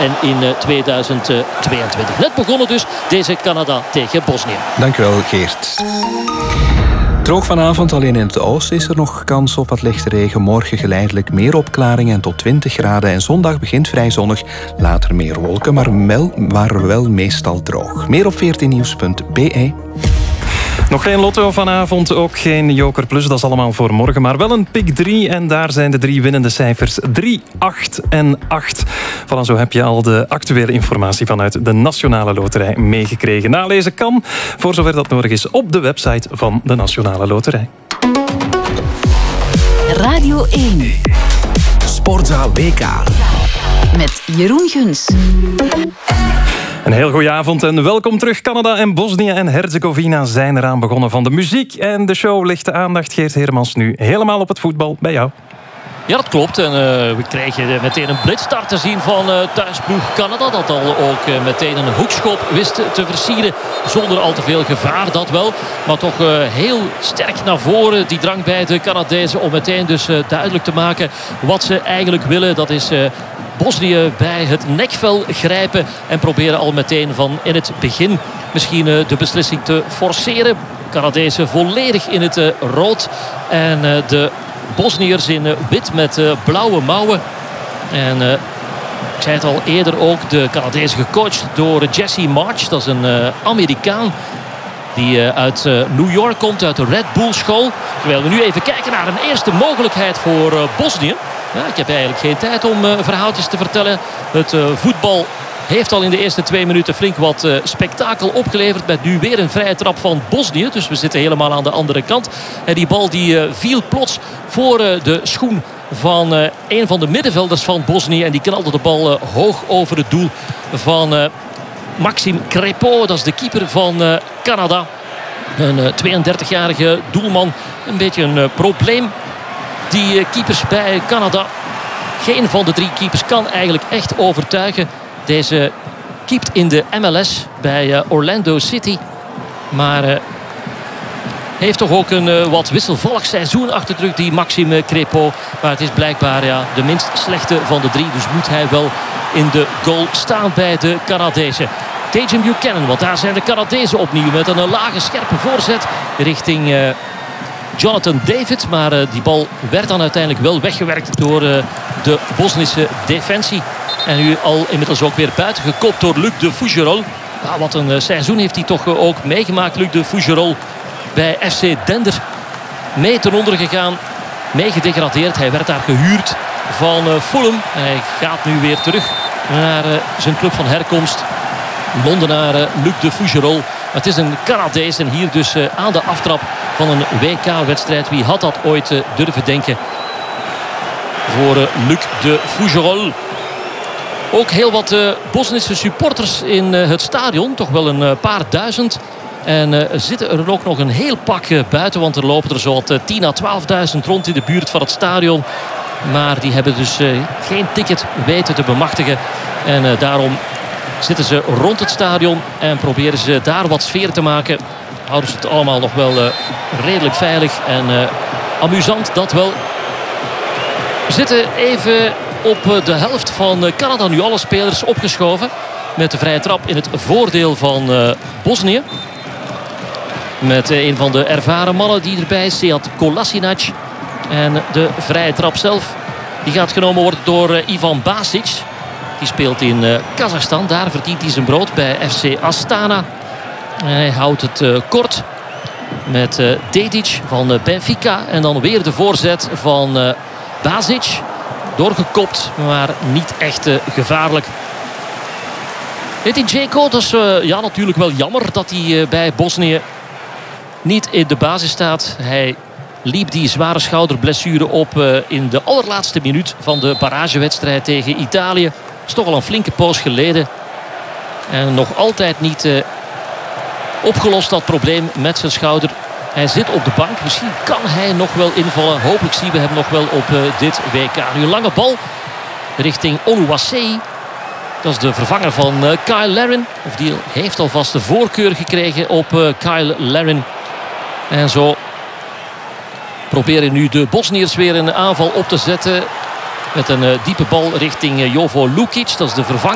en in 2022. Net begonnen dus deze Canada tegen Bosnië. Dankjewel, Geert. Droog vanavond, alleen in het oosten is er nog kans op wat lichte regen. Morgen geleidelijk meer opklaringen en tot 20 graden. En zondag begint vrij zonnig, later meer wolken, maar wel meestal droog. Meer op 14nieuws.be. Nog geen lotto vanavond, ook geen Joker Plus, dat is allemaal voor morgen. Maar wel een pick 3 en daar zijn de 3 winnende cijfers 3, 8 en 8. Voilà, zo heb je al de actuele informatie vanuit de Nationale Loterij meegekregen. Nalezen kan, voor zover dat nodig is, op de website van de Nationale Loterij. Radio 1. Sportzaal WK. Met Jeroen Guns. Een heel goeie avond en welkom terug. Canada en Bosnië en Herzegovina zijn eraan begonnen van de muziek. En de show ligt de aandacht, Geert Hermans, nu helemaal op het voetbal bij jou. Ja, dat klopt. En we kregen meteen een blitstart te zien van thuisploeg Canada. Dat al ook meteen een hoekschop wist te versieren. Zonder al te veel gevaar, dat wel. Maar toch heel sterk naar voren. Die drang bij de Canadezen om meteen dus duidelijk te maken wat ze eigenlijk willen. Dat is Bosnië bij het nekvel grijpen. En proberen al meteen van in het begin misschien de beslissing te forceren. Canadezen volledig in het rood. En de Bosniërs in wit met blauwe mouwen. En ik zei het al eerder ook, de Canadezen gecoacht door Jesse March. Dat is een Amerikaan die uit New York komt, uit de Red Bull school. Terwijl we nu even kijken naar een eerste mogelijkheid voor Bosnië. Ja, ik heb eigenlijk geen tijd om verhaaltjes te vertellen. Het voetbal heeft al in de eerste 2 minuten flink wat spektakel opgeleverd. Met nu weer een vrije trap van Bosnië. Dus we zitten helemaal aan de andere kant. En die bal die viel plots voor de schoen van een van de middenvelders van Bosnië. En die knalde de bal hoog over het doel van Maxim Crepeau. Dat is de keeper van Canada. Een 32-jarige doelman. Een beetje een probleem. Die keepers bij Canada. Geen van de 3 keepers kan eigenlijk echt overtuigen. Deze keept in de MLS bij Orlando City. Maar heeft toch ook een wat wisselvallig seizoen achter de rug, die Maxime Crepeau. Maar het is blijkbaar de minst slechte van de 3. Dus moet hij wel in de goal staan bij de Canadezen. Tajon Buchanan, want daar zijn de Canadezen opnieuw met een lage scherpe voorzet richting Jonathan David. Maar die bal werd dan uiteindelijk wel weggewerkt door de Bosnische defensie. En nu al inmiddels ook weer buiten gekopt door Luc de Fougerolles. Nou, wat een seizoen heeft hij toch ook meegemaakt, Luc de Fougerolles. Bij FC Dender mee ten onder gegaan. Mee gedegradeerd. Hij werd daar gehuurd van Fulham. Hij gaat nu weer terug naar zijn club van herkomst. Londenaar Luc de Fougerolles. Het is een Canadees en hier dus aan de aftrap van een WK-wedstrijd. Wie had dat ooit durven denken voor Luc de Fougerolles. Ook heel wat Bosnische supporters in het stadion. Toch wel een paar duizend. En zitten er ook nog een heel pak buiten. Want er lopen er zo wat 10.000 à 12.000 rond in de buurt van het stadion. Maar die hebben dus geen ticket weten te bemachtigen. En daarom zitten ze rond het stadion. En proberen ze daar wat sfeer te maken. Houden ze het allemaal nog wel redelijk veilig. En amusant, dat wel. We zitten even op de helft van Canada. Nu alle spelers opgeschoven. Met de vrije trap in het voordeel van Bosnië. Met een van de ervaren mannen die erbij is. Sead Kolasinac. En de vrije trap zelf. Die gaat genomen worden door Ivan Basic. Die speelt in Kazachstan. Daar verdient hij zijn brood bij FC Astana. En hij houdt het kort. Met Dedic van Benfica. En dan weer de voorzet van Basic. Doorgekopt, maar niet echt gevaarlijk. Edin Dzeko, dat is natuurlijk wel jammer dat hij bij Bosnië niet in de basis staat. Hij liep die zware schouderblessure op in de allerlaatste minuut van de barragewedstrijd tegen Italië. Dat is toch al een flinke poos geleden. En nog altijd niet opgelost, dat probleem met zijn schouder. Hij zit op de bank. Misschien kan hij nog wel invallen. Hopelijk zien we hem nog wel op dit WK. Nu een lange bal richting Oluwaseyi. Dat is de vervanger van Kyle Larin. Of die heeft alvast de voorkeur gekregen op Kyle Larin. En zo proberen nu de Bosniërs weer een aanval op te zetten. Met een diepe bal richting Jovo Lukic. Dat is de vervanger.